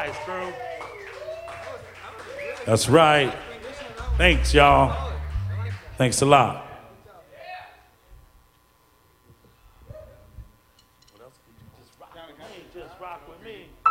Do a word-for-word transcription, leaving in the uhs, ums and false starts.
Screw. That's right. Thanks, y'all. Thanks a lot. What else could you just rock with me? Just rock with me.